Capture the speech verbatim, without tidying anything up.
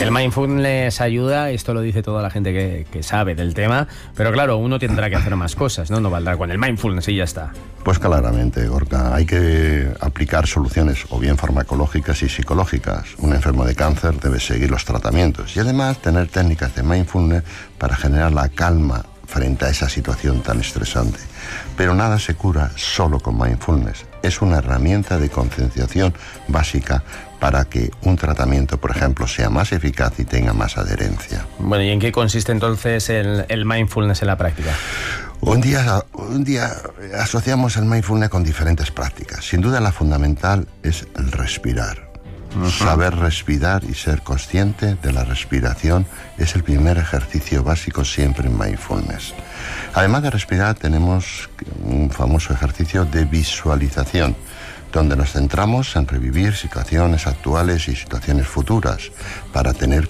El mindfulness ayuda, esto lo dice toda la gente que, que sabe del tema, pero claro, uno tendrá que hacer más cosas, ¿no? No valdrá con el mindfulness y ya está. Pues claramente, Gorka, hay que aplicar soluciones o bien farmacológicas y psicológicas. Un enfermo de cáncer debe seguir los tratamientos y además tener técnicas de mindfulness para generar la calma frente a esa situación tan estresante. Pero nada se cura solo con mindfulness. Es una herramienta de concienciación básica para que un tratamiento, por ejemplo, sea más eficaz y tenga más adherencia. Bueno, ¿y en qué consiste entonces el, el mindfulness en la práctica? Un día, un día asociamos el mindfulness con diferentes prácticas. Sin duda la fundamental es el respirar. Uh-huh. Saber respirar y ser consciente de la respiración es el primer ejercicio básico siempre en mindfulness. Además de respirar, tenemos un famoso ejercicio de visualización, donde nos centramos en revivir situaciones actuales y situaciones futuras para tener